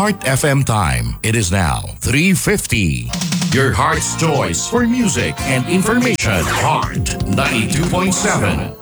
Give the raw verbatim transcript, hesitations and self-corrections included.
Heart F M time. It is now three fifty. Your heart's choice for music and information. Heart ninety-two point seven.